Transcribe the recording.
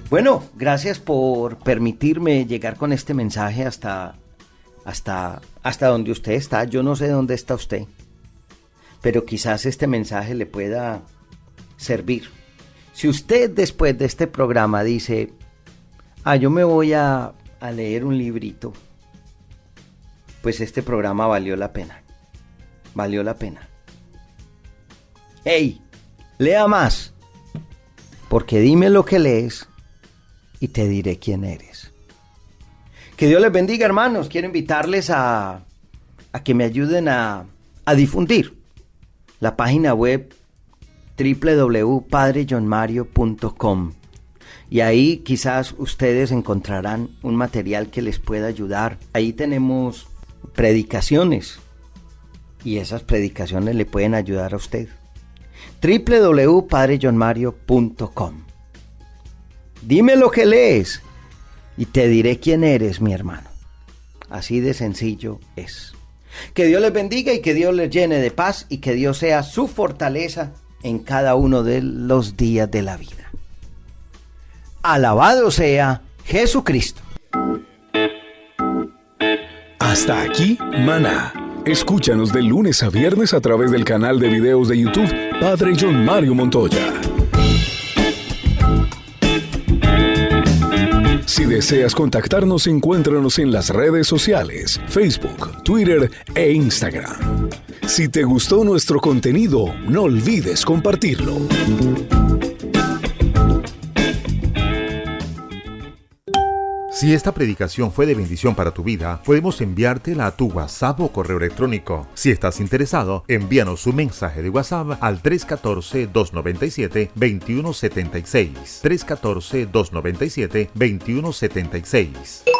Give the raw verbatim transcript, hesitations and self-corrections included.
Bueno, gracias por permitirme llegar con este mensaje hasta, hasta, hasta donde usted está. Yo no sé dónde está usted, pero quizás este mensaje le pueda servir. Si usted después de este programa dice, ah, yo me voy a, a leer un librito, pues este programa valió la pena. Valió la pena. ¡Hey! Lea más, porque dime lo que lees y te diré quién eres. Que Dios les bendiga, hermanos. Quiero invitarles a, a que me ayuden a, a difundir la página web doble u doble u doble u punto padre john mario punto com, y ahí quizás ustedes encontrarán un material que les pueda ayudar. Ahí tenemos predicaciones y esas predicaciones le pueden ayudar a usted. doble u doble u doble u punto padre john mario punto com. Dime lo que lees y te diré quién eres, mi hermano. Así de sencillo es. Que Dios les bendiga y que Dios les llene de paz y que Dios sea su fortaleza en cada uno de los días de la vida. Alabado sea Jesucristo. Hasta aquí, Maná. Escúchanos de lunes a viernes a través del canal de videos de YouTube Padre John Mario Montoya. Si deseas contactarnos, encuéntranos en las redes sociales, Facebook, Twitter e Instagram. Si te gustó nuestro contenido, no olvides compartirlo. Si esta predicación fue de bendición para tu vida, podemos enviártela a tu WhatsApp o correo electrónico. Si estás interesado, envíanos un mensaje de WhatsApp al tres uno cuatro, dos nueve siete, dos uno siete seis. tres uno cuatro, dos nueve siete, dos uno siete seis.